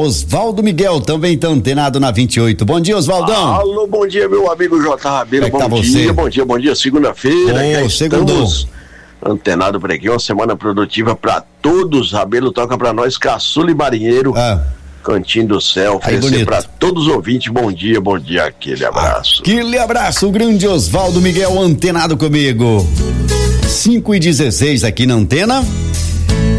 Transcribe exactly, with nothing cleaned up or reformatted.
Osvaldo Miguel também tá antenado na vinte e oito. Bom dia, Osvaldão. Alô, bom dia, meu amigo J. Rabelo. Como é que bom tá dia, você? bom dia, bom dia. Segunda-feira. Ô, segundou. Antenado por aqui, uma semana produtiva pra todos. Rabelo toca pra nós, Caçula e Marinheiro. Ah. Cantinho do Céu, oferecer pra todos os ouvintes, bom dia, bom dia, aquele abraço. Aquele abraço, o grande Osvaldo Miguel antenado comigo. cinco e dezesseis aqui na antena.